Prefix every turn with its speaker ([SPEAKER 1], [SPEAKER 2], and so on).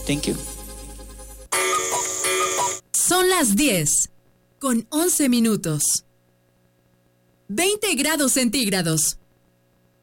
[SPEAKER 1] Thank you.
[SPEAKER 2] Son las 10:11. 20 grados centígrados.